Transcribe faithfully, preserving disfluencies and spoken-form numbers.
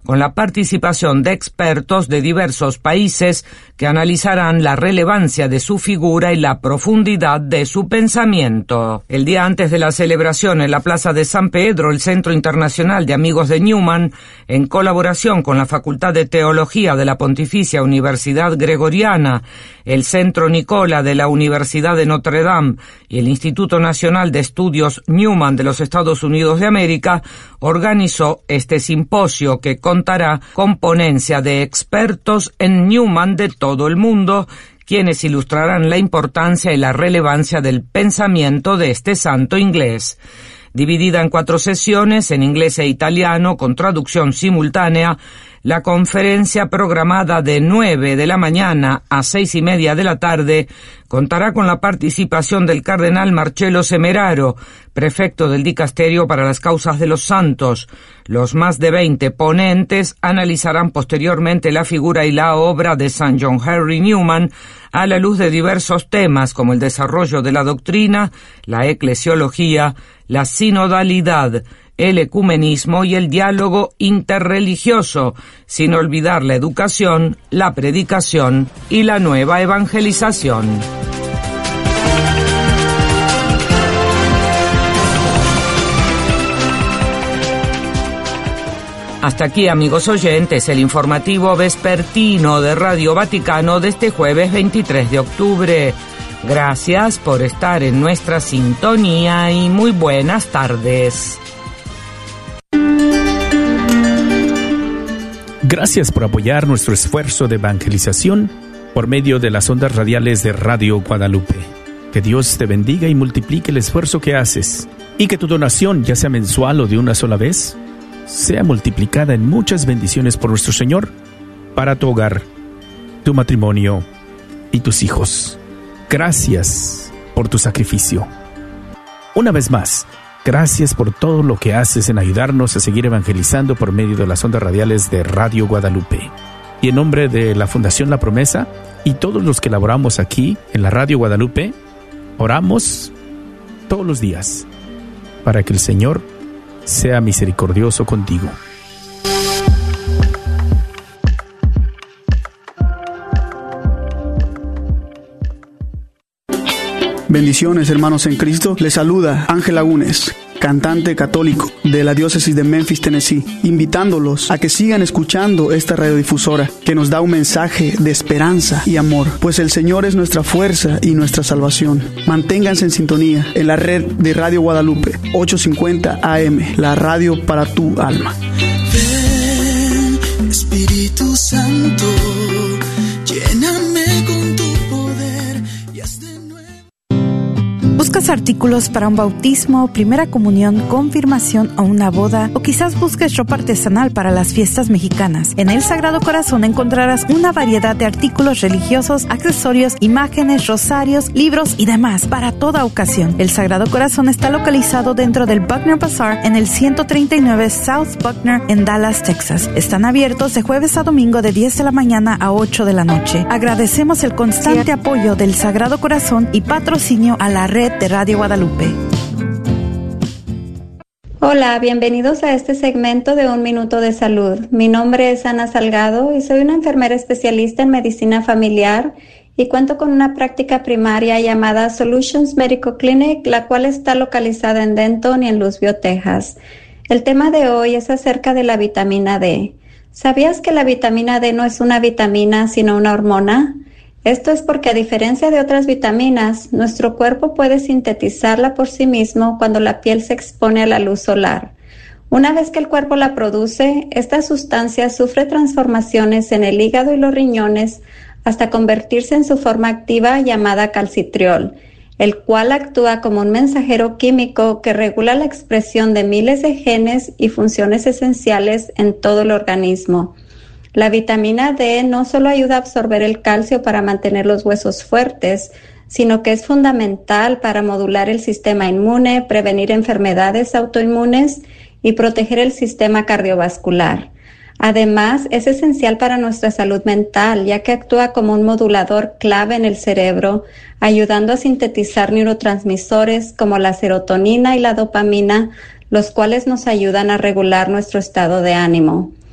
con la participación de expertos de diversos países que analizarán la relevancia de su figura y la profundidad de su pensamiento. El día antes de la celebración en la Plaza de San Pedro, el Centro Internacional de Amigos de Newman, en colaboración con la Facultad de Teología de la Pontificia Universidad Gregoriana, el Centro Nicola de la Universidad de Notre Dame y el Instituto Nacional de Estudios Newman de los Estados Unidos de América, organizó este simposio que contará con ponencia de expertos en Newman de todo el mundo, quienes ilustrarán la importancia y la relevancia del pensamiento de este santo inglés. Dividida en cuatro sesiones, en inglés e italiano, con traducción simultánea, la conferencia, programada de nueve de la mañana a seis y media de la tarde, contará con la participación del cardenal Marcello Semeraro, prefecto del Dicasterio para las Causas de los Santos. Los más de veinte ponentes analizarán posteriormente la figura y la obra de San John Henry Newman a la luz de diversos temas como el desarrollo de la doctrina, la eclesiología, la sinodalidad, el ecumenismo y el diálogo interreligioso, sin olvidar la educación, la predicación y la nueva evangelización. Hasta aquí, amigos oyentes, el informativo vespertino de Radio Vaticano de este jueves veintitrés de octubre. Gracias por estar en nuestra sintonía y muy buenas tardes. Gracias por apoyar nuestro esfuerzo de evangelización por medio de las ondas radiales de Radio Guadalupe. Que Dios te bendiga y multiplique el esfuerzo que haces, y que tu donación, ya sea mensual o de una sola vez, sea multiplicada en muchas bendiciones por nuestro Señor, para tu hogar, tu matrimonio y tus hijos. Gracias por tu sacrificio. Una vez más, gracias por todo lo que haces en ayudarnos a seguir evangelizando por medio de las ondas radiales de Radio Guadalupe. Y en nombre de la Fundación La Promesa y todos los que laboramos aquí en la Radio Guadalupe, oramos todos los días para que el Señor sea misericordioso contigo. Bendiciones, hermanos en Cristo. Les saluda Ángel Lagunes, cantante católico de la diócesis de Memphis, Tennessee, invitándolos a que sigan escuchando esta radiodifusora que nos da un mensaje de esperanza y amor, pues el Señor es nuestra fuerza y nuestra salvación. Manténganse en sintonía en la red de Radio Guadalupe ochocientos cincuenta A M, la radio para tu alma. Ven, Espíritu Santo, lléname con tu poder y haz de nuevo. ¿Buscas artículos para un bautismo, primera comunión, confirmación o una boda? O quizás busques ropa artesanal para las fiestas mexicanas. En el Sagrado Corazón encontrarás una variedad de artículos religiosos, accesorios, imágenes, rosarios, libros y demás para toda ocasión. El Sagrado Corazón está localizado dentro del Buckner Bazaar en el ciento treinta y nueve South Buckner en Dallas, Texas. Están abiertos de jueves a domingo de diez de la mañana a ocho de la noche. Agradecemos el constante apoyo del Sagrado Corazón y patrocinio a la red de Radio Guadalupe. Hola, bienvenidos a este segmento de Un Minuto de Salud. Mi nombre es Ana Salgado y soy una enfermera especialista en medicina familiar y cuento con una práctica primaria llamada Solutions Medical Clinic, la cual está localizada en Denton y en Louisville, Texas. El tema de hoy es acerca de la vitamina D. ¿Sabías que la vitamina D no es una vitamina, sino una hormona? Esto es porque, a diferencia de otras vitaminas, nuestro cuerpo puede sintetizarla por sí mismo cuando la piel se expone a la luz solar. Una vez que el cuerpo la produce, esta sustancia sufre transformaciones en el hígado y los riñones hasta convertirse en su forma activa llamada calcitriol, el cual actúa como un mensajero químico que regula la expresión de miles de genes y funciones esenciales en todo el organismo. La vitamina D no solo ayuda a absorber el calcio para mantener los huesos fuertes, sino que es fundamental para modular el sistema inmune, prevenir enfermedades autoinmunes y proteger el sistema cardiovascular. Además, es esencial para nuestra salud mental, ya que actúa como un modulador clave en el cerebro, ayudando a sintetizar neurotransmisores como la serotonina y la dopamina, los cuales nos ayudan a regular nuestro estado de ánimo.